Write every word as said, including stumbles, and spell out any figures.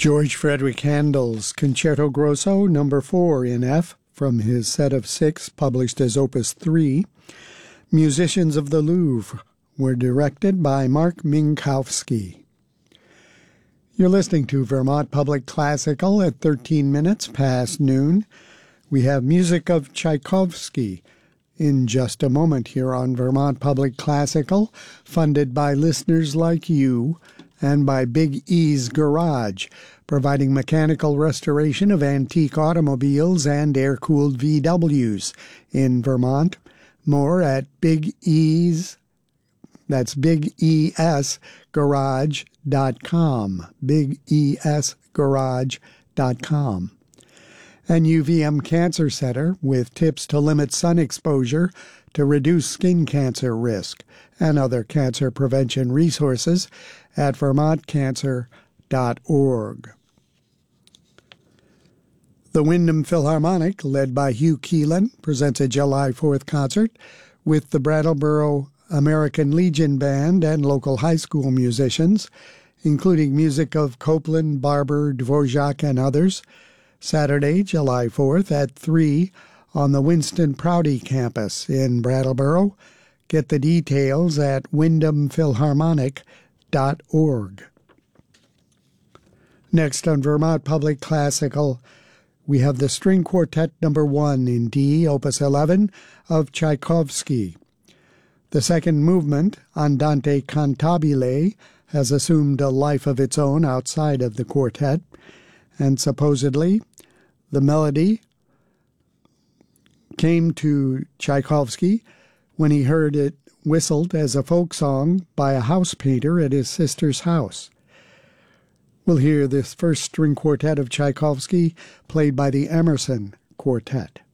George Frederick Handel's Concerto Grosso number four in F from his set of six published as Opus three. Musicians of the Louvre were directed by Mark Minkowski. You're listening to Vermont Public Classical at thirteen minutes past noon. We have music of Tchaikovsky in just a moment here on Vermont Public Classical, funded by listeners like you and by Big E's Garage, providing mechanical restoration of antique automobiles and air-cooled V Ws in Vermont. More at Big E's, that's Big E S Garage dot com, Big E S Garage dot com. And U V M Cancer Center with tips to limit sun exposure to reduce skin cancer risk and other cancer prevention resources at vermont cancer dot org. The Windham Philharmonic, led by Hugh Keelan, presents a July fourth concert with the Brattleboro American Legion Band and local high school musicians, including music of Copland, Barber, Dvorak, and others, Saturday, July fourth at three on the Winston Prouty campus in Brattleboro. Get the details at wyndham philharmonic dot org. Next on Vermont Public Classical, we have the String Quartet number one in D, Opus eleven, of Tchaikovsky. The second movement, Andante cantabile, has assumed a life of its own outside of the quartet, and supposedly the melody came to Tchaikovsky when he heard it whistled as a folk song by a house painter at his sister's house. We'll hear this first string quartet of Tchaikovsky played by the Emerson Quartet.